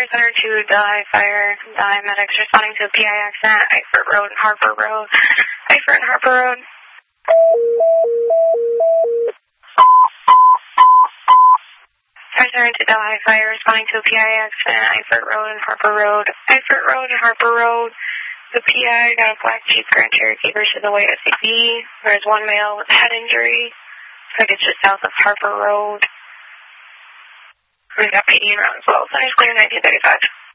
Center to Delhi Fire. Delhi medics responding to a PI accident at Eifert Road and Harper Road. Eifert and Harper Road. Fire Center to Delhi Fire responding to a PI accident at Eifert Road and Harper Road. Eifert Road and Harper Road. The PI got a black Jeep Grand Cherokee versus the white SUV. There's one male with head injury. Looks like it's just south of Harper Road. We got PD around as well. Center's clear 1935.